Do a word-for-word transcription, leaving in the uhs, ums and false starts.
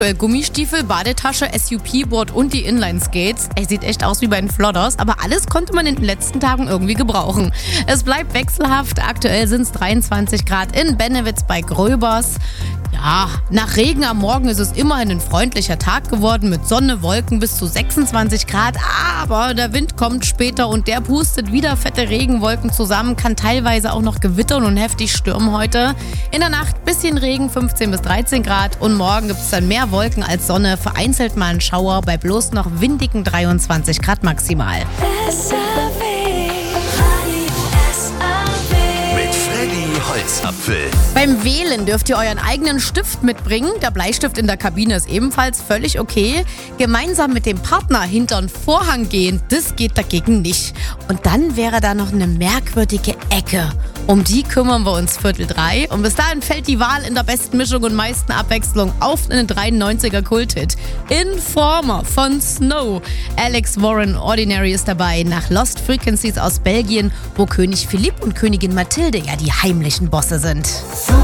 Gummistiefel, Badetasche, S U P-Board und die Inline-Skates. Ey, sieht echt aus wie bei den Flodders, aber alles konnte man in den letzten Tagen irgendwie gebrauchen. Es bleibt wechselhaft. Aktuell sind es dreiundzwanzig Grad in Bennewitz bei Gröbers. Ja, nach Regen am Morgen ist es immerhin ein freundlicher Tag geworden mit Sonne, Wolken bis zu sechsundzwanzig Grad. Aber der Wind kommt später und der pustet wieder fette Regenwolken zusammen, kann teilweise auch noch gewittern und heftig stürmen heute. In der Nacht bisschen Regen, fünfzehn bis dreizehn Grad und morgen gibt es dann mehr Wolken als Sonne, vereinzelt mal ein Schauer bei bloß noch windigen dreiundzwanzig Grad maximal. Holzapfel. Beim Wählen dürft ihr euren eigenen Stift mitbringen. Der Bleistift in der Kabine ist ebenfalls völlig okay. Gemeinsam mit dem Partner hinter den Vorhang gehen, das geht dagegen nicht. Und dann wäre da noch eine merkwürdige Ecke. Um die kümmern wir uns Viertel drei. Und bis dahin fällt die Wahl in der besten Mischung und meisten Abwechslung auf einen dreiundneunziger Kulthit. Informer von Snow. Alex Warren Ordinary ist dabei nach Lost Frequencies aus Belgien, wo König Philipp und Königin Mathilde ja die heimlichen Bosse sind.